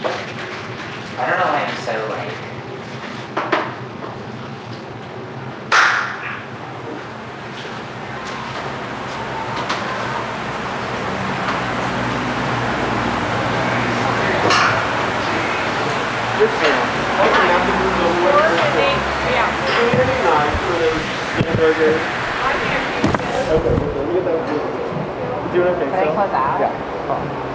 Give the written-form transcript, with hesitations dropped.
I don't know why I'm so like. This panel. Hopefully have to move over. Community 9 for those burgers. Okay, let me get that. You doing okay? Can I close out? Yeah.